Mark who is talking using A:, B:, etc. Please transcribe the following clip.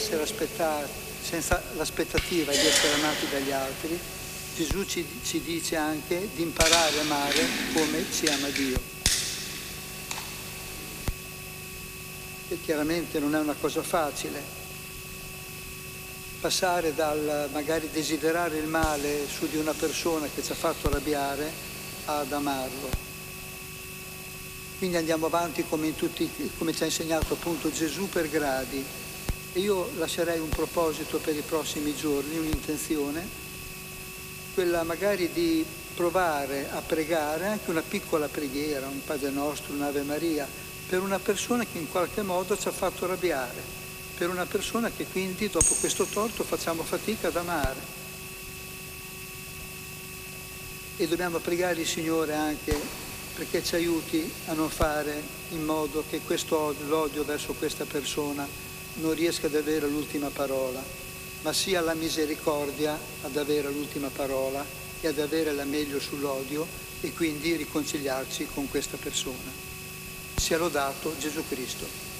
A: senza l'aspettativa di essere amati dagli altri, Gesù ci dice anche di imparare a amare come ci ama Dio. E chiaramente non è una cosa facile passare dal magari desiderare il male su di una persona che ci ha fatto arrabbiare ad amarlo. Quindi andiamo avanti come ci ha insegnato appunto Gesù, per gradi. E io lascerei un proposito per i prossimi giorni, un'intenzione, quella magari di provare a pregare anche una piccola preghiera, un Padre Nostro, un'Ave Maria, per una persona che in qualche modo ci ha fatto arrabbiare, per una persona che quindi dopo questo torto facciamo fatica ad amare. E dobbiamo pregare il Signore anche perché ci aiuti a non fare in modo che l'odio verso questa persona non riesca ad avere l'ultima parola, ma sia la misericordia ad avere l'ultima parola e ad avere la meglio sull'odio e quindi riconciliarci con questa persona. Sia lodato Gesù Cristo.